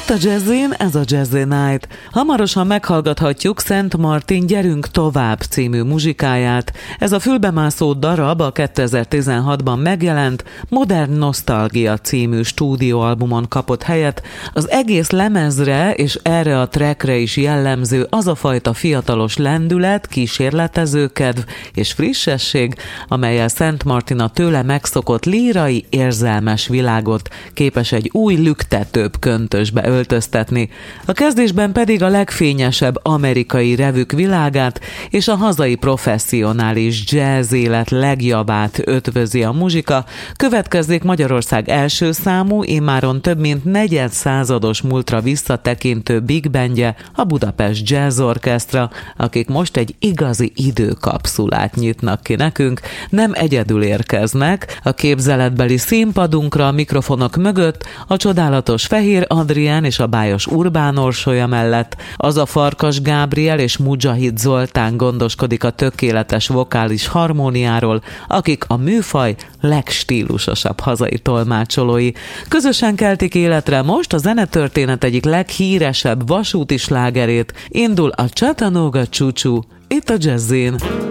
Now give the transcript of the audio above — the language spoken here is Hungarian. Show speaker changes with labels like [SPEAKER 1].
[SPEAKER 1] Itt a Jazzin, ez a Jazzy Night. Hamarosan meghallgathatjuk Szent Martin Gyerünk tovább című muzsikáját. Ez a fülbemászó darab a 2016-ban megjelent Modern Nostalgia című stúdióalbumon kapott helyet. Az egész lemezre és erre a trackre is jellemző az a fajta fiatalos lendület, kísérletezőkedv és frissesség, amellyel Szent Martin a tőle megszokott lírai, érzelmes világot képes egy új lüktetőbb köntösbe öltöztetni. A kezdésben pedig a legfényesebb amerikai revük világát és a hazai professzionális jazz élet legjavát ötvözi a muzsika. Következzék Magyarország első számú, immáron több mint negyedszázados múltra visszatekintő big bandje, a Budapest Jazz Orchestra, akik most egy igazi időkapszulát nyitnak ki nekünk. Nem egyedül érkeznek, a képzeletbeli színpadunkra a mikrofonok mögött a csodálatos Fehér Adrián és a bájos Urbán Orsolya mellett az a Farkas Gábriel és Mujahid Zoltán gondoskodik a tökéletes vokális harmóniáról, akik a műfaj legstílusosabb hazai tolmácsolói. Közösen keltik életre most a zenetörténet egyik leghíresebb vasúti slágerét. Indul a Chattanooga Choo Choo itt a Jazzin.